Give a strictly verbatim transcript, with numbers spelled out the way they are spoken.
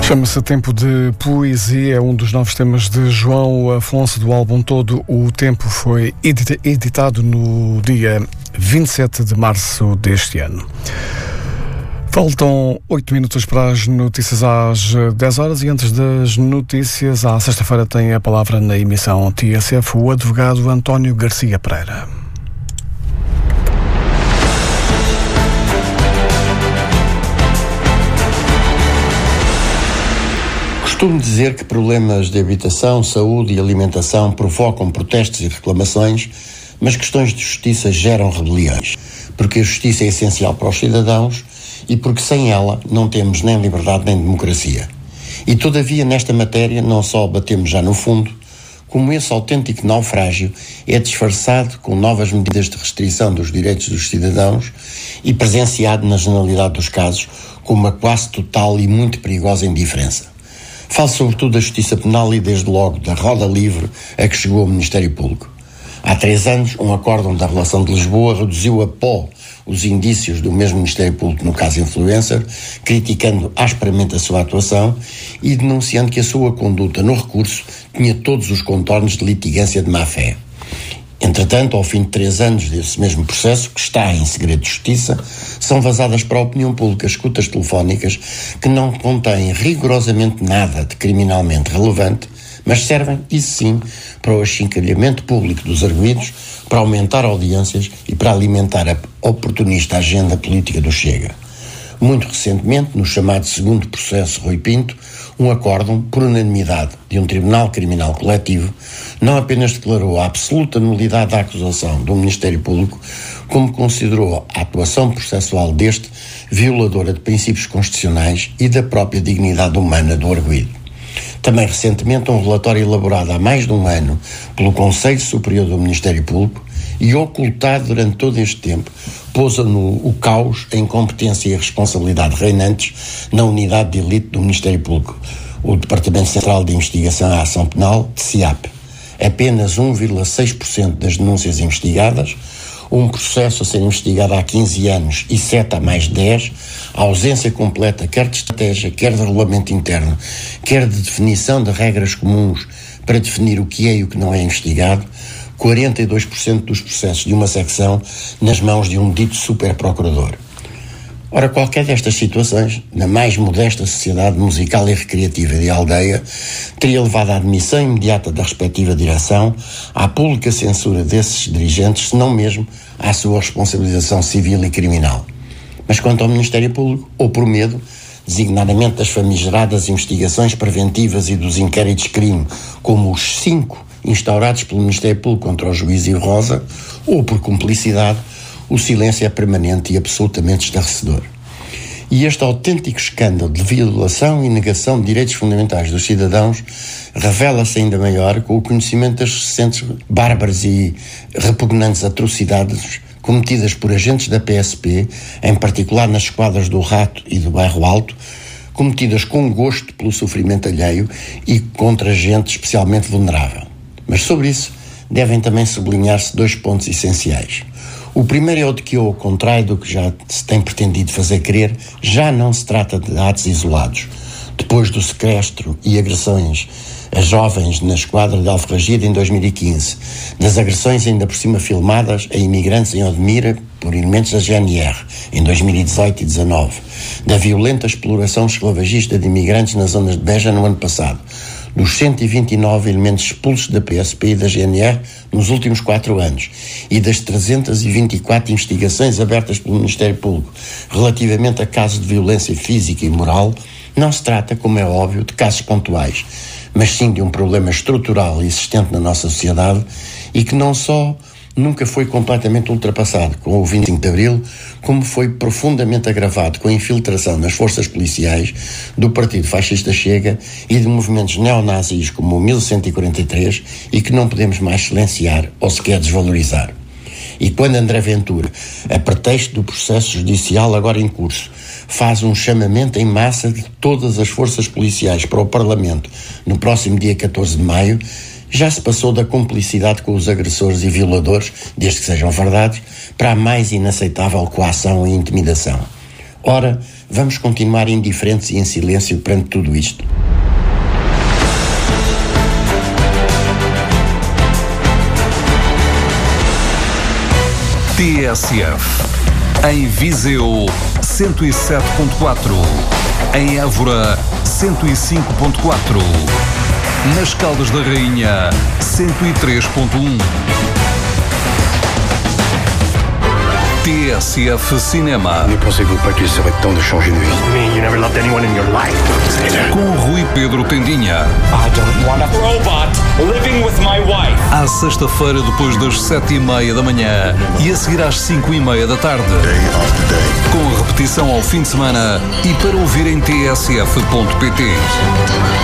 Chama-se Tempo de Poesia, é um dos novos temas de João Afonso do álbum todo. O Tempo foi editado no dia vinte e sete de março deste ano. Faltam oito minutos para as notícias às dez horas e antes das notícias, à sexta-feira tem a palavra na emissão T S F o advogado António Garcia Pereira. Costumo dizer que problemas de habitação, saúde e alimentação provocam protestos e reclamações, mas questões de justiça geram rebeliões, porque a justiça é essencial para os cidadãos e porque sem ela não temos nem liberdade nem democracia. E todavia nesta matéria não só batemos já no fundo, como esse autêntico naufrágio é disfarçado com novas medidas de restrição dos direitos dos cidadãos e presenciado na generalidade dos casos com uma quase total e muito perigosa indiferença. Falo sobretudo da justiça penal e, desde logo, da roda livre a que chegou o Ministério Público. Há três anos, um acórdão da Relação de Lisboa reduziu a pó os indícios do mesmo Ministério Público no caso influencer, criticando asperamente a sua atuação e denunciando que a sua conduta no recurso tinha todos os contornos de litigância de má-fé. Entretanto, ao fim de três anos desse mesmo processo, que está em segredo de justiça, são vazadas para a opinião pública escutas telefónicas que não contêm rigorosamente nada de criminalmente relevante, mas servem, isso sim, para o achincalhamento público dos arguidos, para aumentar audiências e para alimentar a oportunista agenda política do Chega. Muito recentemente, no chamado segundo processo Rui Pinto, um acórdão, por unanimidade, de um tribunal criminal coletivo, não apenas declarou a absoluta nulidade da acusação do Ministério Público, como considerou a atuação processual deste violadora de princípios constitucionais e da própria dignidade humana do arguido. Também recentemente um relatório elaborado há mais de um ano pelo Conselho Superior do Ministério Público e ocultado durante todo este tempo, pôs no o caos, a incompetência e a responsabilidade reinantes na unidade de elite do Ministério Público, o Departamento Central de Investigação e Ação Penal, D C I A P. Apenas um vírgula seis por cento das denúncias investigadas, um processo a ser investigado há quinze anos e sete há mais de dez, a ausência completa quer de estratégia, quer de regulamento interno, quer de definição de regras comuns para definir o que é e o que não é investigado, quarenta e dois por cento dos processos de uma secção nas mãos de um dito superprocurador. Ora, qualquer destas situações, na mais modesta sociedade musical e recreativa de aldeia, teria levado à admissão imediata da respectiva direção, à pública censura desses dirigentes, se não mesmo à sua responsabilização civil e criminal. Mas quanto ao Ministério Público, ou por medo, designadamente das famigeradas investigações preventivas e dos inquéritos crime, como os cinco instaurados pelo Ministério Público contra o juiz Ivo Rosa, ou por cumplicidade, o silêncio é permanente e absolutamente estarrecedor. E este autêntico escândalo de violação e negação de direitos fundamentais dos cidadãos revela-se ainda maior com o conhecimento das recentes bárbaras e repugnantes atrocidades cometidas por agentes da P S P, em particular nas esquadras do Rato e do Bairro Alto, cometidas com gosto pelo sofrimento alheio e contra gente especialmente vulnerável. Mas sobre isso devem também sublinhar-se dois pontos essenciais. O primeiro é o de que, ao contrário do que já se tem pretendido fazer crer, já não se trata de atos isolados. Depois do sequestro e agressões a jovens na esquadra de Alforragida em dois mil e quinze, das agressões ainda por cima filmadas a imigrantes em Odmira por elementos da G N R em dois mil e dezoito e dezanove, da violenta exploração esclavagista de imigrantes nas zonas de Beja no ano passado, dos cento e vinte e nove elementos expulsos da P S P e da G N R nos últimos quatro anos e das trezentas e vinte e quatro investigações abertas pelo Ministério Público relativamente a casos de violência física e moral, não se trata, como é óbvio, de casos pontuais, mas sim de um problema estrutural existente na nossa sociedade e que não só nunca foi completamente ultrapassado com o vinte e cinco de Abril, como foi profundamente agravado com a infiltração nas forças policiais do Partido Fascista Chega e de movimentos neonazis como o mil cento e quarenta e três e que não podemos mais silenciar ou sequer desvalorizar. E quando André Ventura, a pretexto do processo judicial agora em curso, faz um chamamento em massa de todas as forças policiais para o Parlamento no próximo dia catorze de maio, já se passou da cumplicidade com os agressores e violadores, desde que sejam verdades, para a mais inaceitável coação e intimidação. Ora, vamos continuar indiferentes e em silêncio perante tudo isto? T S F. Em Viseu, cento e sete ponto quatro. Em Évora, cento e cinco ponto quatro. Nas Caldas da Rainha, cento e três ponto um. T S F Cinema. Ne pensez-vous pas qu'il serait temps de changer de vie? I mean, you never loved anyone in your life. Com Rui Pedro Tendinha. I don't want a robot living with my wife. À sexta-feira, depois das sete e meia da manhã e a seguir às cinco e meia da tarde. Day after day. Com a repetição ao fim de semana e para ouvir em t s f ponto p t.